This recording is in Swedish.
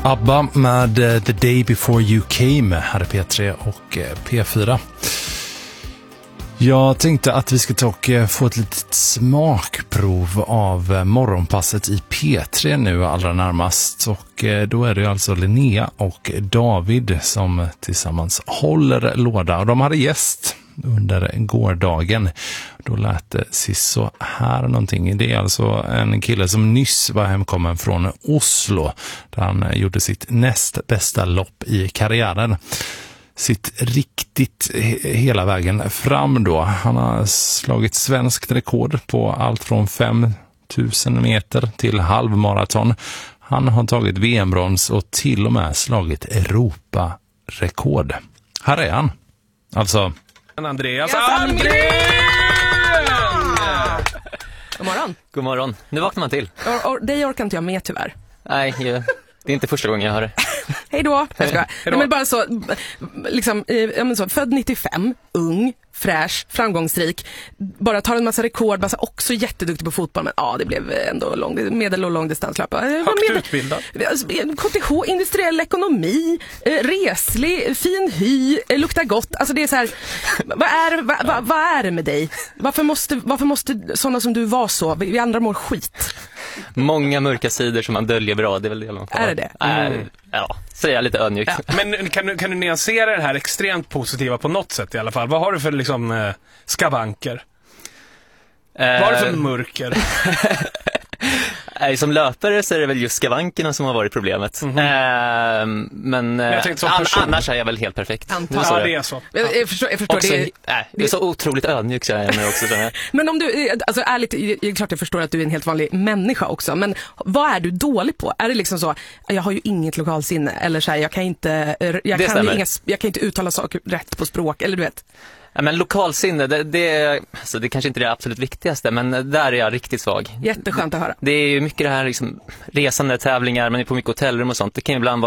ABBA med The Day Before You Came här i P3 och P4. Jag tänkte att vi ska ta och få ett litet smakprov av morgonpasset i P3 nu allra närmast. Och då är det alltså Linnea och David som tillsammans håller låda. Och de hade gäst under gårdagen. Då lät det så här någonting. Det är alltså en kille som nyss var hemkommen från Oslo. Där han gjorde sitt näst bästa lopp i karriären. Sitt riktigt hela vägen fram då. Han har slagit svenskt rekord på allt från 5000 meter till halvmaraton. Han har tagit VM-brons och till och med slagit Europa-rekord. Här är han. Alltså Andreas Almgren! God morgon. God morgon. Nu vaknar man till. Dig orkar inte jag med tyvärr. Nej, det är inte första gången jag hör det. Hej då. Men bara så, liksom, född 95, ung, fräsch, framgångsrik, bara tar en massa rekord, bara också jätteduktig på fotboll, men det blev ändå medel- och långdistanslöp. Högt utbildad. KTH, industriell ekonomi, reslig, fin hy, luktar gott. Alltså det är så här, vad är det med dig? Varför måste sådana som du vara så? Vi andra mår skit. Många mörka sidor som man döljer bra, det är väl det man får. Är det? Ja, säger jag lite ödmjukt. Ja, men kan du nyansera det här extremt positiva på något sätt i alla fall? Vad har du för liksom skavanker? Vad har du för mörker? Som löpare så är det väl just skavankerna som har varit problemet. Men annars är jag väl helt perfekt. Ja, det är så. Jag förstår också, det är så otroligt ödmjuk så jag är med också. Men om du, alltså ärligt, det är klart jag förstår att du är en helt vanlig människa också, men vad är du dålig på? Är det liksom så, jag har ju inget lokalsinne, eller så här, jag kan inte uttala saker rätt på språk, eller du vet? Ja, men lokalsinne, det kanske inte är det absolut viktigaste, men där är jag riktigt svag. Jätteskönt att höra. Det är ju mycket det här liksom, resande, tävlingar, man är på mycket hotellrum och sånt. Det kan ju ibland vara